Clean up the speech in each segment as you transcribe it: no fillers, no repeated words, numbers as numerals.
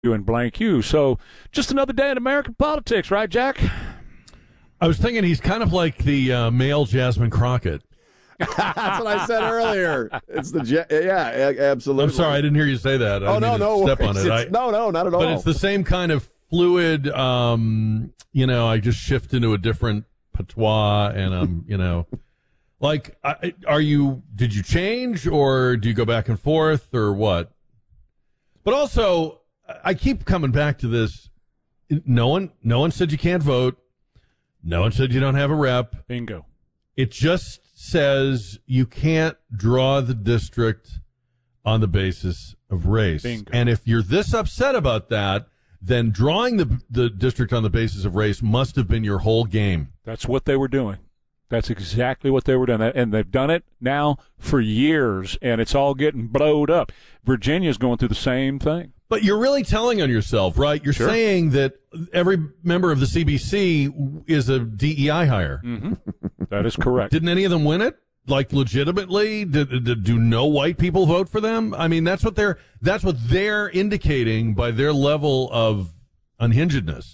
and blank you. So just another day in American politics, right, Jack? I was thinking he's kind of like the male Jasmine Crockett. That's what I said earlier. It's absolutely. I'm sorry, I didn't hear you say that. No, step on it. No, not at all. But it's the same kind of fluid. I just shift into a different patois, and I'm, like, did you change, or do you go back and forth, or what? But also, I keep coming back to this. No one said you can't vote. No one said you don't have a rep. Bingo. It just says you can't draw the district on the basis of race. Bingo. And if you're this upset about that, then drawing the district on the basis of race must have been your whole game. That's what they were doing. That's exactly what they were doing. And they've done it now for years, and it's all getting blowed up. Virginia's going through the same thing. But you're really telling on yourself, right? You're Sure. saying that every member of the CBC is a DEI hire. Mm-hmm. That is correct. Didn't any of them win it? Like, legitimately? Do no white people vote for them? I mean, that's what they're indicating by their level of unhingedness.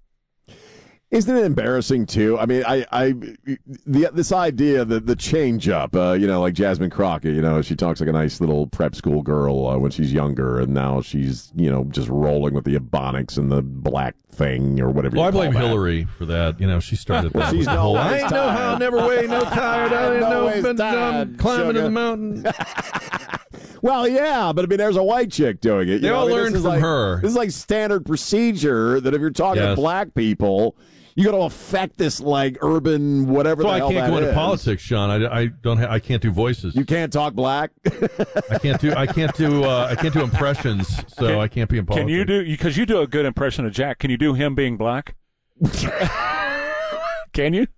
Isn't it embarrassing too? I mean, this idea that the change up, like Jasmine Crockett, she talks like a nice little prep school girl when she's younger, and now she's, just rolling with the Ebonics and the black thing or whatever. Well, you I blame call that. Hillary for that. She started that. She's no I ways ain't no how, tired. never way, no tired. I ain't No no ways been tired, climbing sugar. to the mountain. Well, yeah, but I mean, there's a white chick doing it. They all learned this is from like, her. This is like standard procedure that if you're talking to Yes. black people, you got to affect this like urban whatever. So the I hell can't that go into is. politics, Sean. I can't do voices. You can't talk black. I can't do impressions. So I can't be in politics. Can you do, because you do a good impression of Jack, can you do him being black? Can you?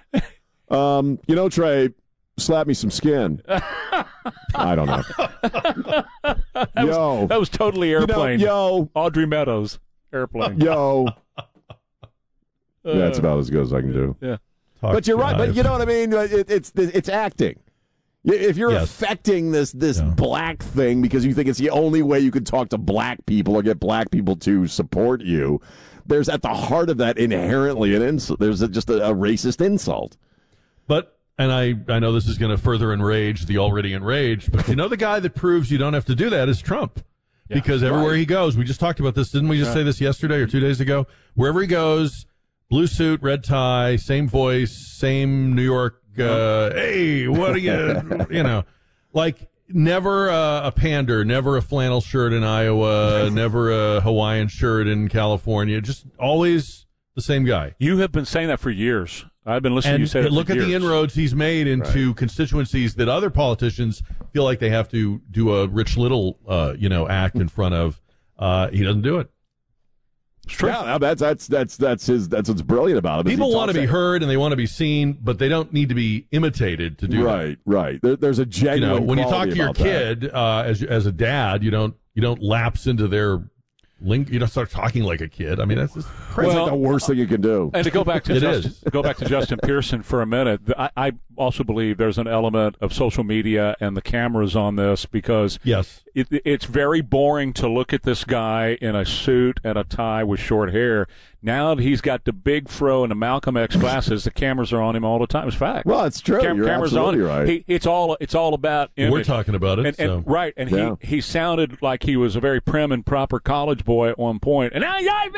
Trey, slap me some skin. I don't know. That was totally airplane. Yo, Audrey Meadows, airplane. yo. That's about as good as I can do. Yeah. But you're right. But you know what I mean? It's acting. If you're Yes. affecting this black thing because you think it's the only way you can talk to black people or get black people to support you, there's at the heart of that inherently an insult. There's just a racist insult. But, and I know this is going to further enrage the already enraged, but the guy that proves you don't have to do that is Trump. Yeah. Because everywhere he goes, we just talked about this, didn't we just say this yesterday or 2 days ago? Wherever he goes, blue suit, red tie, same voice, same New York, hey, what are you, like never a pander, never a flannel shirt in Iowa, never a Hawaiian shirt in California, just always the same guy. You have been saying that for years. I've been listening to you say that look for at years. the inroads he's made into constituencies that other politicians feel like they have to do a Rich Little, act in front of. He doesn't do it. It's true. Yeah, that's what's brilliant about it. People want to be heard and they want to be seen, but they don't need to be imitated to do that. Right. There's a genuine. When you talk quality to your about that. kid as a dad, you don't lapse into their link. You don't start talking like a kid. I mean, that's just crazy. It's like the worst thing you can do. And to go back to It Justin, is. go back to Justin Pearson for a minute. I also believe there's an element of social media and the cameras on this because Yes. it's very boring to look at this guy in a suit and a tie with short hair. Now that he's got the big fro and the Malcolm X glasses, the cameras are on him all the time. It's fact. Well, it's true. You're cameras on absolutely him. right. It's all about image. We're talking about it. And, so. right, and Yeah. he sounded like he was a very prim and proper college boy at one point. And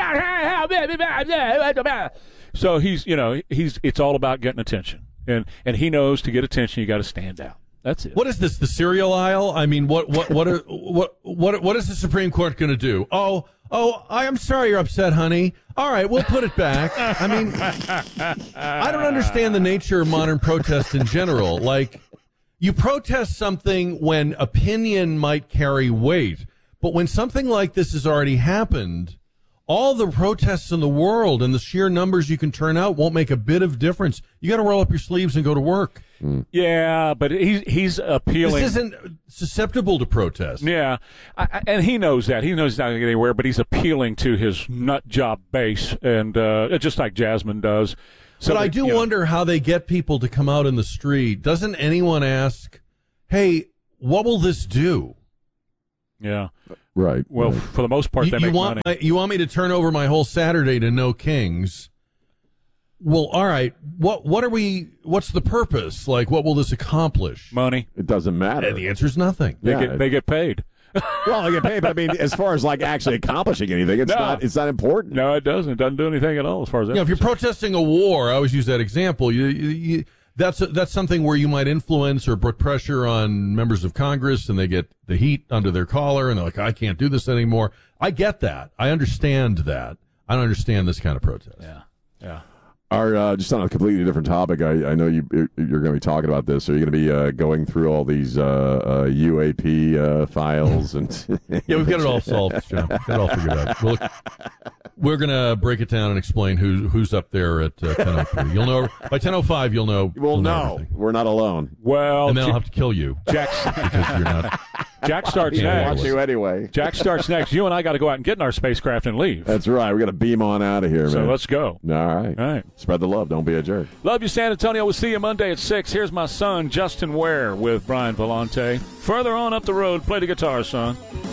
so he's it's all about getting attention, and he knows to get attention you got to stand out. That's it. What is this? The cereal aisle? I mean, what is the Supreme Court going to do? Oh, I'm sorry you're upset, honey. All right, we'll put it back. I mean, I don't understand the nature of modern protest in general. Like, you protest something when opinion might carry weight, but when something like this has already happened, all the protests in the world and the sheer numbers you can turn out won't make a bit of difference. You got to roll up your sleeves and go to work. Yeah, but he's appealing. This isn't susceptible to protest. Yeah, and he knows that. He knows he's not going to get anywhere, but he's appealing to his nut job base, and just like Jasmine does. So but I do wonder how they get people to come out in the street. Doesn't anyone ask, hey, what will this do? Yeah. Right. Well, right. for the most part, they make money. You want me to turn over my whole Saturday to no Kings? Well, all right. What's the purpose? Like, what will this accomplish? Money. It doesn't matter. And the answer is nothing. They get paid. Well, they get paid, but I mean, as far as like actually accomplishing anything, it's not important. No, it doesn't. It doesn't do anything at all as far as that. If you're protesting a war, I always use that example. That's something where you might influence or put pressure on members of Congress, and they get the heat under their collar, and they're like, I can't do this anymore. I get that. I understand that. I don't understand this kind of protest. Yeah. Just on a completely different topic, I know you're going to be talking about this. Are you going to be going through all these UAP files? And yeah, we've got it all solved, John. We've got it all figured out. We're going to break it down and explain who's up there at 10:03. You'll know by 10:05. You'll know. We'll know. Everything. We're not alone. Well, and then I'll have to kill you, Jack. because you're not. Jack starts Watch next. you anyway. Jack starts next. You and I got to go out and get in our spacecraft and leave. That's right. We got to beam on out of here, man. So let's go. All right. All right. Spread the love. Don't be a jerk. Love you, San Antonio. We'll see you Monday at 6. Here's my son, Justin Ware, with Brian Vellante. Further on up the road, play the guitar, son.